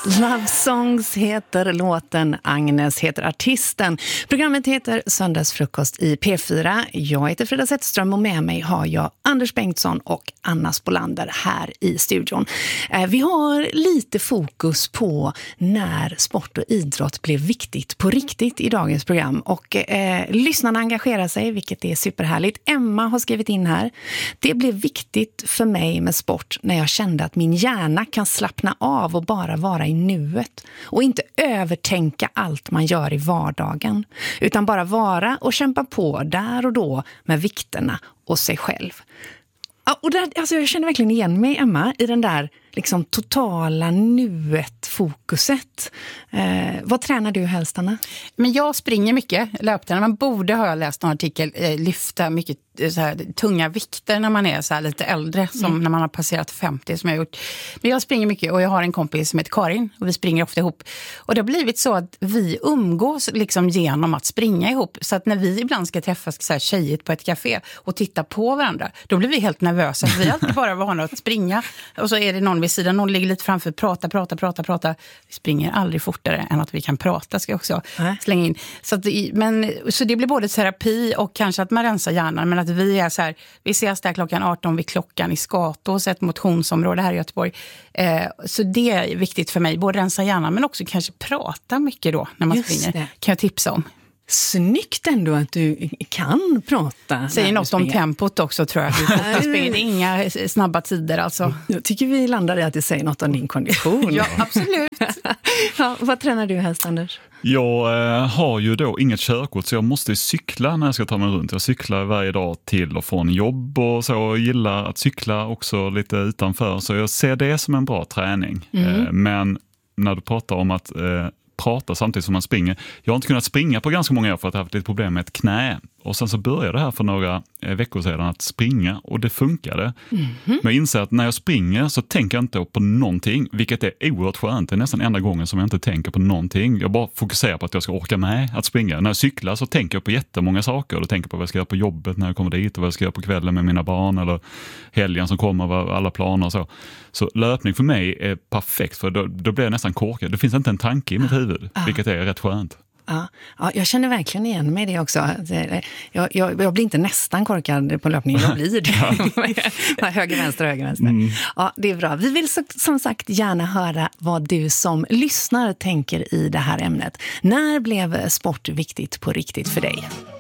Love Songs heter låten, Agnes heter artisten. Programmet heter Söndagsfrukost i P4. Jag heter Frida Zetterström och med mig har jag Anders Bengtsson och Anna Spolander här i studion. Vi har lite fokus på när sport och idrott blev viktigt på riktigt i dagens program. Och lyssnarna engagerar sig, vilket är superhärligt. Emma har skrivit in här. Det blev viktigt för mig med sport när jag kände att min hjärna kan slappna av och bara vara i nuet och inte övertänka allt man gör i vardagen, utan bara vara och kämpa på där och då med vikterna och sig själv. Ja, och där, alltså jag känner verkligen igen mig, Emma, i den där liksom totala nuet-fokuset. Vad tränar du helst, Anna? Men jag springer mycket, löptränar. Man borde ha läst en artikel, lyfta mycket så här, tunga vikter när man är så här lite äldre, som när man har passerat 50 som jag har gjort. Men jag springer mycket och jag har en kompis som heter Karin och vi springer ofta ihop. Och det har blivit så att vi umgås liksom genom att springa ihop. Så att när vi ibland ska träffas så här tjejigt på ett café och titta på varandra, då blir vi helt nervösa. Vi är alltid bara vana att springa och så är det någon vid sidan, någon ligger lite framför, prata. Vi springer aldrig fortare än att vi kan prata, ska jag också slänga in. Så det blir både terapi och kanske att man rensar hjärnan, men att vi är så här, vi ses där klockan 18 vid klockan i Skatås, ett motionsområde här i Göteborg. Så det är viktigt för mig, både rensa hjärnan men också kanske prata mycket då när man springer. Kan jag tipsa om. Snyggt ändå att du kan prata. Säger något om tempot också, tror jag. Du springer inga snabba tider alltså. Jag tycker vi landar i att det säger något om din kondition. Ja, absolut. Ja, vad tränar du helst, Anders? Jag har ju då inget körkort, så jag måste cykla när jag ska ta mig runt. Jag cyklar varje dag till och från jobb och så. Jag gillar att cykla också lite utanför, så jag ser det som en bra träning. Men när du pratar om att prata samtidigt som man springer. Jag har inte kunnat springa på ganska många år för att jag har haft ett problem med ett knä. Och sen så började det här för några veckor sedan att springa och det funkade. Men jag inser att när jag springer så tänker jag inte på någonting, vilket är oerhört skönt. Det är nästan enda gången som jag inte tänker på någonting. Jag bara fokuserar på att jag ska orka med att springa. När jag cyklar så tänker jag på jättemånga saker. Jag tänker på vad jag ska göra på jobbet när jag kommer dit och vad jag ska göra på kvällen med mina barn eller helgen som kommer, alla planer och så. Så löpning för mig är perfekt, för då blir jag nästan korkad. Det finns inte en tanke i mitt huvud, vilket är rätt skönt. Ja, jag känner verkligen igen mig det också. Jag blir inte nästan korkad på löpningen, jag blir det. höger, vänster. Ja, det är bra. Vi vill som sagt gärna höra vad du som lyssnar tänker i det här ämnet. När blev sport viktigt på riktigt för dig?